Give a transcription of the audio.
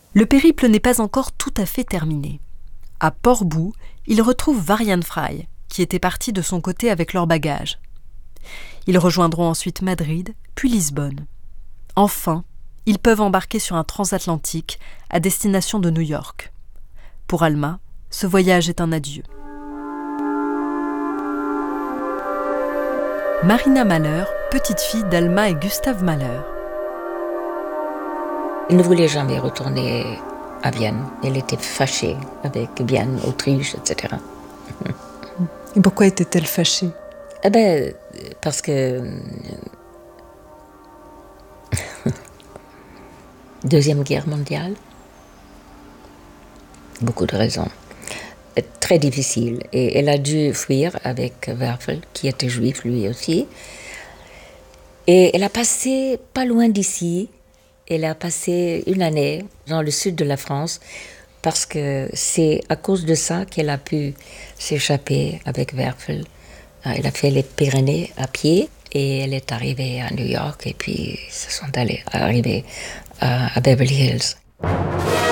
Le périple n'est pas encore tout à fait terminé. À Portbou, ils retrouvent Varian Fry, qui était parti de son côté avec leurs bagages. Ils rejoindront ensuite Madrid, puis Lisbonne. Enfin, ils peuvent embarquer sur un transatlantique à destination de New York. Pour Alma, ce voyage est un adieu. Marina Mahler, petite fille d'Alma et Gustav Mahler. Elle ne voulait jamais retourner à Vienne. Elle était fâchée avec Vienne, Autriche, etc. Et pourquoi était-elle fâchée ? Parce que... Deuxième Guerre mondiale. Beaucoup de raisons. Très difficile. Et elle a dû fuir avec Werfel, qui était juif lui aussi. Et elle a passé pas loin d'ici. Elle a passé une année dans le sud de la France parce que c'est à cause de ça qu'elle a pu s'échapper avec Werfel. Elle a fait les Pyrénées à pied et elle est arrivée à New York et puis ils se sont arrivés à Beverly Hills.